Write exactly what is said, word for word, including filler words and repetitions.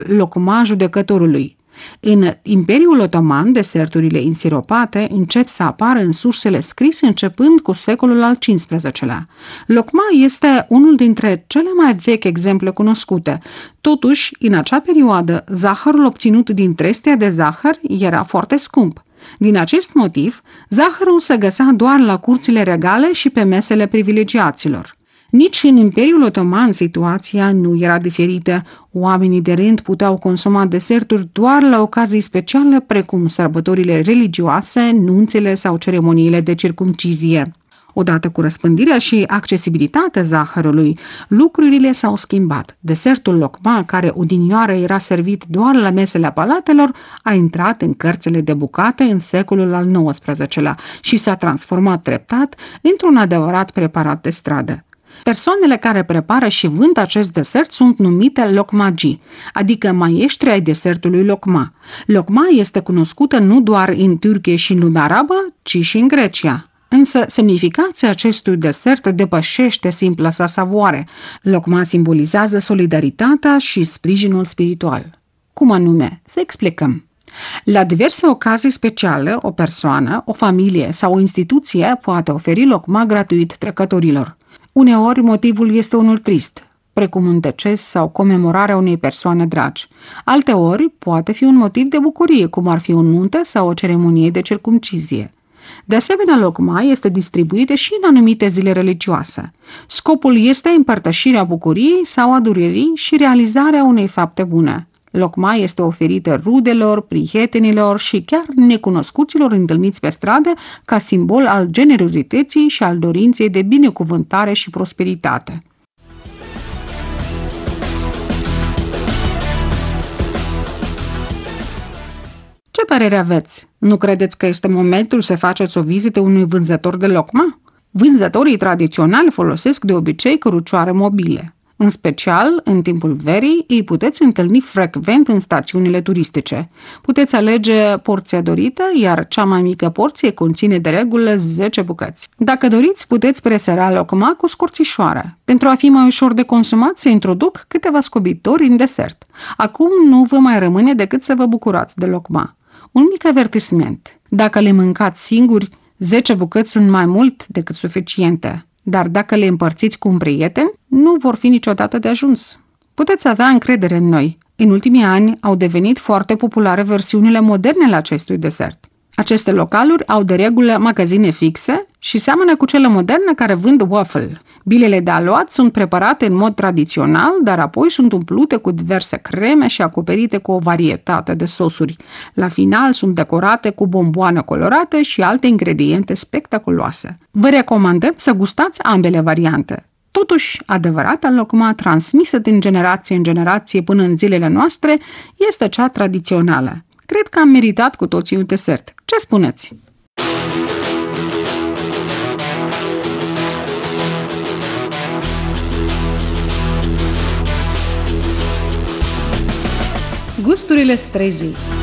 locma judecătorului. În Imperiul Otoman, deserturile insiropate încep să apară în sursele scrise începând cu secolul al cincisprezecelea-lea. Locma este unul dintre cele mai vechi exemple cunoscute. Totuși, în acea perioadă, zahărul obținut din trestia de zahăr era foarte scump. Din acest motiv, zahărul se găsea doar la curțile regale și pe mesele privilegiaților. Nici în Imperiul Otoman situația nu era diferită. Oamenii de rând puteau consuma deserturi doar la ocazii speciale, precum sărbătorile religioase, nunțele sau ceremoniile de circumcizie. Odată cu răspândirea și accesibilitatea zahărului, lucrurile s-au schimbat. Desertul locma, care odinioară era servit doar la mesele palatelor, a intrat în cărțile de bucate în secolul al nouăsprezecelea-lea și s-a transformat treptat într-un adevărat preparat de stradă. Persoanele care prepară și vând acest desert sunt numite locmagii, adică maieștri ai desertului locma. Locma este cunoscută nu doar în Turcie și în lumea arabă, ci și în Grecia. Însă semnificația acestui desert depășește simpla sa savoare. Locma simbolizează solidaritatea și sprijinul spiritual. Cum anume? Să explicăm. La diverse ocazii speciale, o persoană, o familie sau o instituție poate oferi locma gratuit trecătorilor. Uneori, motivul este unul trist, precum un deces sau comemorarea unei persoane dragi. Alteori, poate fi un motiv de bucurie, cum ar fi o nuntă sau o ceremonie de circumcizie. De asemenea, locma este distribuită și în anumite zile religioase. Scopul este împărtășirea bucuriei sau a durerii și realizarea unei fapte bune. Locma este oferită rudelor, prietenilor și chiar necunoscuților întâlniți pe stradă ca simbol al generozității și al dorinței de binecuvântare și prosperitate. Ce părere aveți? Nu credeți că este momentul să faceți o vizită unui vânzător de locma? Vânzătorii tradiționali folosesc de obicei cărucioare mobile. În special, în timpul verii, îi puteți întâlni frecvent în stațiunile turistice. Puteți alege porția dorită, iar cea mai mică porție conține de regulă zece bucăți. Dacă doriți, puteți presera locma cu scorțișoară. Pentru a fi mai ușor de consumat, se introduc câteva scobitori în desert. Acum nu vă mai rămâne decât să vă bucurați de locma. Un mic avertisment. Dacă le mâncați singuri, zece bucăți sunt mai mult decât suficiente. Dar dacă le împărțiți cu un prieten, nu vor fi niciodată de ajuns. Puteți avea încredere în noi. În ultimii ani au devenit foarte populare versiunile moderne la acestui desert. Aceste localuri au de regulă magazine fixe și seamănă cu cele moderne care vând waffle. Bilele de aluat sunt preparate în mod tradițional, dar apoi sunt umplute cu diverse creme și acoperite cu o varietate de sosuri. La final sunt decorate cu bomboane colorate și alte ingrediente spectaculoase. Vă recomandăm să gustați ambele variante. Totuși, adevărata locma transmisă din generație în generație până în zilele noastre este cea tradițională. Cred că am meritat cu toții un desert. Ce spuneți? Gusturile străzii.